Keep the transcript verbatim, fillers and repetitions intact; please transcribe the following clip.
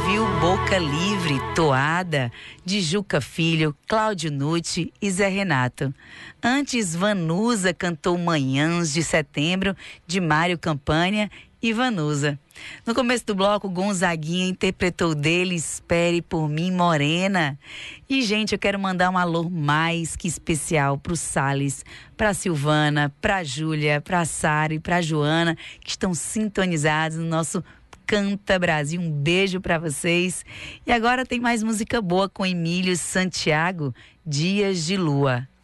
ouviu Boca Livre, Toada, de Juca Filho, Cláudio Nucci e Zé Renato. Antes, Vanusa cantou Manhãs de Setembro, de Mário Campanha e Vanusa. No começo do bloco, Gonzaguinha interpretou dele Espere por Mim, Morena. E, gente, eu quero mandar um alô mais que especial pro Salles, pra Silvana, pra Júlia, pra Sara e pra Joana, que estão sintonizados no nosso Canta Brasil. Um beijo pra vocês. E agora tem mais música boa com Emílio Santiago, Dias de Lua.